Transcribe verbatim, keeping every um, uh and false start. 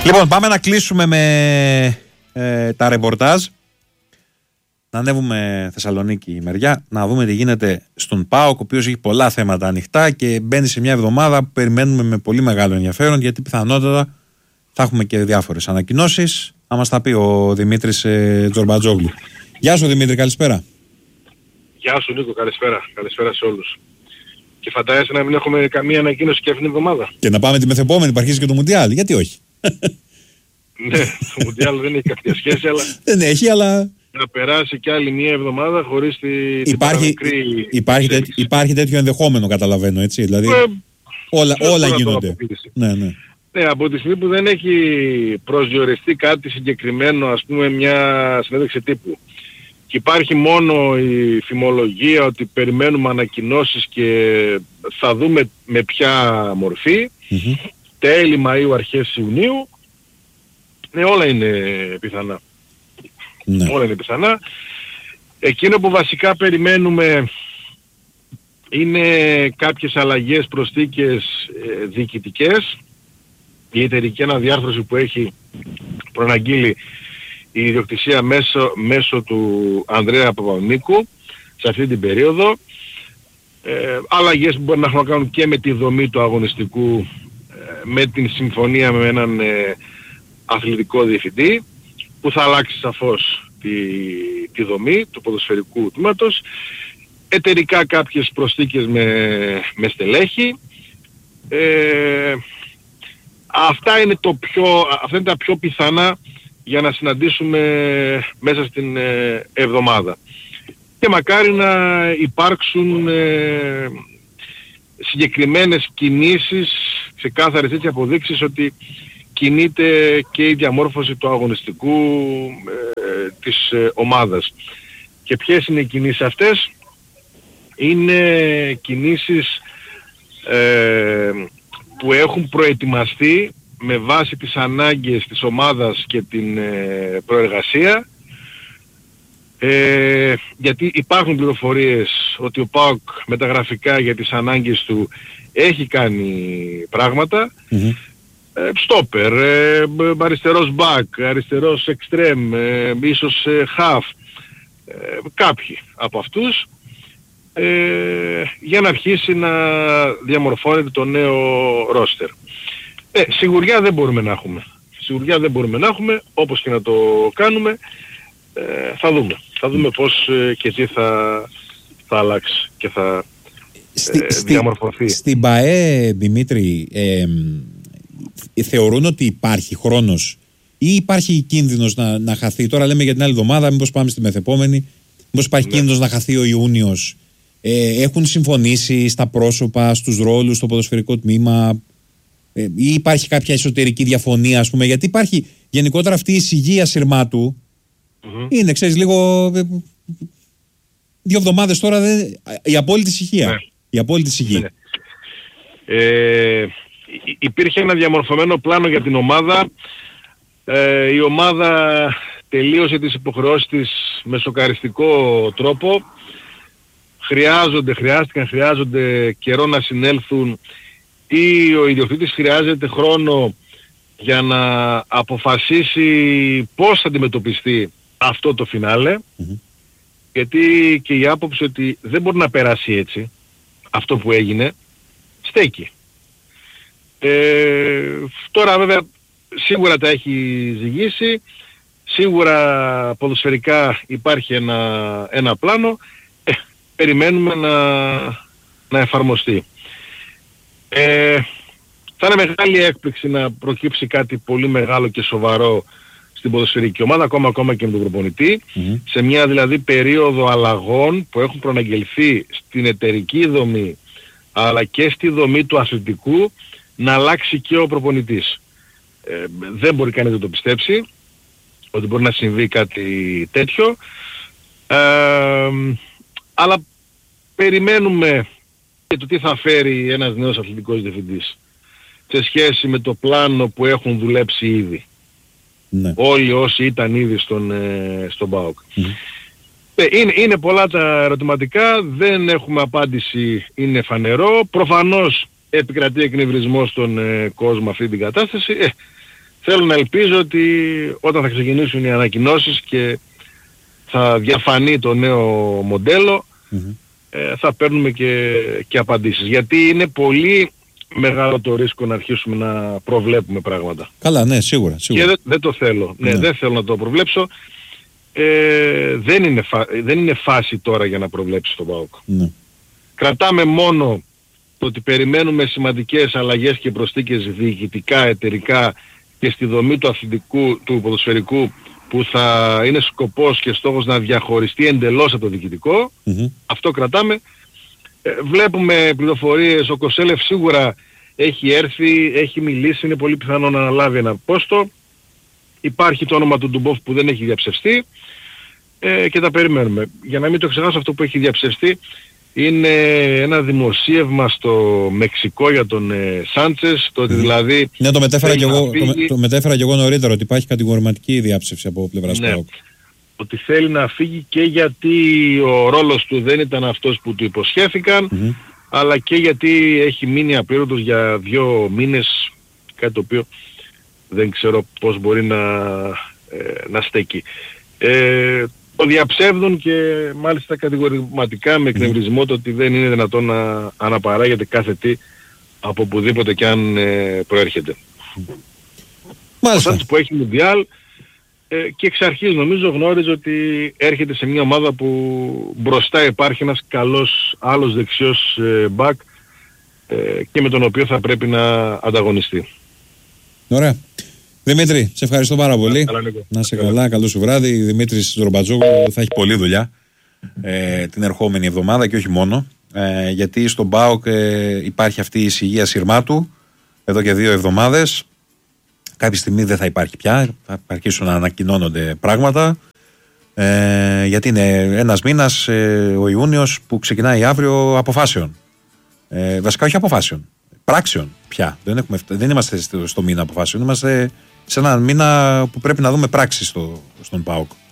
Λοιπόν, πάμε να κλείσουμε με ε, τα ρεπορτάζ. Να ανέβουμε Θεσσαλονίκη η μεριά, να δούμε τι γίνεται στον ΠΑΟΚ, ο οποίος έχει πολλά θέματα ανοιχτά και μπαίνει σε μια εβδομάδα που περιμένουμε με πολύ μεγάλο ενδιαφέρον, γιατί πιθανότατα θα έχουμε και διάφορες ανακοινώσεις. Θα μας τα πει ο Δημήτρης ε, Τζορμπατζόγλου. Γεια σου Δημήτρη, καλησπέρα. Γεια σου Νίκο, καλησπέρα. Καλησπέρα σε όλους. Και φαντάζεσαι να μην έχουμε καμία ανακοίνωση και αυτήν την εβδομάδα. Και να πάμε τη μεθεπόμενη, που αρχίζει και το Μουντιάλ. Γιατί όχι? Ναι, το Μουντιάλ δεν έχει κάποια σχέση, αλλά... Δεν έχει, αλλά... Να περάσει κι άλλη μία εβδομάδα χωρίς τη, υπάρχει, την παραμικρή... Υπάρχει, τέ, υπάρχει τέτοιο ενδεχόμενο, καταλαβαίνω, έτσι. Δηλαδή, ε, όλα, όλα γίνονται. Ναι, ναι. Ναι, από τη στιγμή που δεν έχει προσδιοριστεί κάτι συγκεκριμένο, ας πούμε μια συνέντευξη τύπου, και υπάρχει μόνο η φημολογία ότι περιμένουμε ανακοινώσεις και θα δούμε με ποια μορφή, mm-hmm. τέλη Μαΐου, αρχές Ιουνίου, ναι, όλα είναι πιθανά. Ναι. Όλα είναι πιθανά. Εκείνο που βασικά περιμένουμε είναι κάποιες αλλαγές, προσθήκες ε, διοικητικές. Η εταιρική αναδιάρθρωση που έχει προαναγγείλει η ιδιοκτησία μέσω, μέσω του Ανδρέα Παπανίκου σε αυτή την περίοδο. Ε, αλλαγές που μπορεί να έχουν να κάνουν και με τη δομή του αγωνιστικού, ε, με την συμφωνία με έναν ε, αθλητικό διευθυντή, που θα αλλάξει σαφώς τη, τη δομή του ποδοσφαιρικού τμήματος. Εταιρικά κάποιες προσθήκες με, με στελέχη. Ε, αυτά, είναι το πιο, αυτά είναι τα πιο πιθανά για να συναντήσουμε μέσα στην ε, εβδομάδα. Και μακάρι να υπάρξουν ε, συγκεκριμένες κινήσεις, ξεκάθαρες έτσι αποδείξεις ότι κινείται και η διαμόρφωση του αγωνιστικού ε, της ε, ομάδας. Και ποιες είναι οι κινήσεις αυτές? Είναι κινήσεις ε, που έχουν προετοιμαστεί με βάση τις ανάγκες της ομάδας και την ε, προεργασία, ε, γιατί υπάρχουν πληροφορίες ότι ο ΠΑΟΚ με τα γραφικά για τις ανάγκες του έχει κάνει πράγματα. Mm-hmm. Στόπερ, ε, αριστερός μπακ, αριστερός εξτρέμ, ε, ίσως ε, χαφ, ε, κάποιοι από αυτούς, ε, για να αρχίσει να διαμορφώνεται το νέο ρόστερ. Ε, σιγουριά δεν μπορούμε να έχουμε. Σιγουριά δεν μπορούμε να έχουμε, όπως και να το κάνουμε, ε, θα δούμε. Θα δούμε πώς ε, και τι θα, θα αλλάξει και θα ε, διαμορφωθεί. Στην ΠΑΕ, Δημήτρη, ε, θεωρούν ότι υπάρχει χρόνος ή υπάρχει κίνδυνος να, να χαθεί? Τώρα λέμε για την άλλη εβδομάδα, μήπως πάμε στη μεθεπόμενη, μήπως υπάρχει ναι. κίνδυνος να χαθεί ο Ιούνιος? Ε, έχουν συμφωνήσει στα πρόσωπα, στους ρόλους, στο ποδοσφαιρικό τμήμα, ε, ή υπάρχει κάποια εσωτερική διαφωνία, ας πούμε? Γιατί υπάρχει γενικότερα αυτή η σιγεία σειρμάτου. Mm-hmm. Είναι, ξέρεις, λίγο ε, δύο εβδομάδες τώρα δεν, η απόλυτη ησυχία. Ναι. Η απόλυτη ησυχία. Ναι. Ε, υπήρχε ένα διαμορφωμένο πλάνο για την ομάδα. Ε, η ομάδα τελείωσε τις υποχρεώσεις της με σοκαριστικό τρόπο. Χρειάζονται, χρειάστηκαν, χρειάζονται καιρό να συνέλθουν, ή ο ιδιοκτήτης χρειάζεται χρόνο για να αποφασίσει πώς θα αντιμετωπιστεί αυτό το φινάλε. Mm-hmm. Γιατί και η άποψη ότι δεν μπορεί να περάσει έτσι αυτό που έγινε στέκει. Ε, τώρα βέβαια σίγουρα τα έχει ζυγίσει, σίγουρα ποδοσφαιρικά υπάρχει ένα, ένα πλάνο, ε, περιμένουμε να, να εφαρμοστεί. Ε, θα είναι μεγάλη έκπληξη να προκύψει κάτι πολύ μεγάλο και σοβαρό στην ποδοσφαιρική ομάδα, ακόμα, ακόμα και με τον προπονητή, mm-hmm. σε μια δηλαδή περίοδο αλλαγών που έχουν προαναγγελθεί στην εταιρική δομή αλλά και στη δομή του αθλητικού, να αλλάξει και ο προπονητής. Ε, δεν μπορεί κανείς να το πιστέψει ότι μπορεί να συμβεί κάτι τέτοιο, ε, αλλά περιμένουμε και το τι θα φέρει ένας νέος αθλητικός διευθυντής σε σχέση με το πλάνο που έχουν δουλέψει ήδη. Ναι. Όλοι όσοι ήταν ήδη στον, ε, στον ΠΑΟΚ. Mm-hmm. Ε, είναι, είναι πολλά τα ερωτηματικά, δεν έχουμε απάντηση, είναι φανερό. Προφανώς επικρατεί εκνευρισμός στον ε, κόσμο αυτή την κατάσταση. Ε, θέλω να ελπίζω ότι όταν θα ξεκινήσουν οι ανακοινώσεις και θα διαφανεί το νέο μοντέλο, mm-hmm. ε, θα παίρνουμε και, και απαντήσεις. Γιατί είναι πολύ μεγάλο το ρίσκο να αρχίσουμε να προβλέπουμε πράγματα. Καλά, ναι, σίγουρα. σίγουρα. Και δεν, δεν το θέλω. Ναι, ναι, δεν θέλω να το προβλέψω. Ε, δεν, είναι φα... δεν είναι φάση τώρα για να προβλέψει τον ΠΑΟΚ. Ναι. Κρατάμε μόνο το ότι περιμένουμε σημαντικές αλλαγές και προσθήκες διοικητικά, εταιρικά και στη δομή του αθλητικού, του ποδοσφαιρικού, που θα είναι σκοπός και στόχος να διαχωριστεί εντελώς από το διοικητικό. Mm-hmm. Αυτό κρατάμε. Ε, βλέπουμε πληροφορίες, ο Κοσέλεφ σίγουρα έχει έρθει, έχει μιλήσει, είναι πολύ πιθανό να αναλάβει ένα πόστο. Υπάρχει το όνομα του Ντουμπόφ που δεν έχει διαψευστεί ε, και τα περιμένουμε. Για να μην το ξεχάσω, αυτό που έχει διαψευστεί είναι ένα δημοσίευμα στο Μεξικό για τον ε, Σάντσες, το ότι δηλαδή... Ναι, το μετέφερα, και εγώ, φύγει... το, το μετέφερα και εγώ νωρίτερα, ότι υπάρχει κατηγορηματική διάψευση από πλευράς ναι, ΠΑΟΚ. ότι θέλει να φύγει και γιατί ο ρόλος του δεν ήταν αυτός που του υποσχέθηκαν, mm-hmm. αλλά και γιατί έχει μείνει απλήρωτος για δύο μήνες, κάτι το οποίο δεν ξέρω πώς μπορεί να, ε, να στέκει. Ε, το διαψεύδουν και μάλιστα κατηγορηματικά με εκνευρισμό το ότι δεν είναι δυνατόν να αναπαράγεται κάθε τι από οπουδήποτε και αν ε, προέρχεται. Μάλιστα. Ο Σάντς που έχει Μουντιάλ ε, και εξ αρχής νομίζω γνώριζε ότι έρχεται σε μια ομάδα που μπροστά υπάρχει ένας καλός άλλος δεξιός ε, back ε, και με τον οποίο θα πρέπει να ανταγωνιστεί. Ωραία. Δημήτρη, σε ευχαριστώ πάρα πολύ. Καλά, να είσαι καλά, καλά, καλό σου βράδυ. Δημήτρης Δρομπατζόγλου θα έχει πολλή δουλειά ε, την ερχόμενη εβδομάδα και όχι μόνο. Ε, γιατί στον ΠΑΟΚ ε, υπάρχει αυτή η εισηγία Συρμάτου εδώ και δύο εβδομάδες. Κάποια στιγμή δεν θα υπάρχει πια, θα αρχίσουν να ανακοινώνονται πράγματα. Ε, γιατί είναι ένας μήνας, ε, ο Ιούνιος, που ξεκινάει αύριο αποφάσεων. Ε, βασικά όχι αποφάσεων, πράξεων πια. Δεν, έχουμε, δεν είμαστε στο, στο μήνα αποφάσεων, είμαστε σε έναν μήνα που πρέπει να δούμε πράξεις στο, στον ΠΑΟΚ.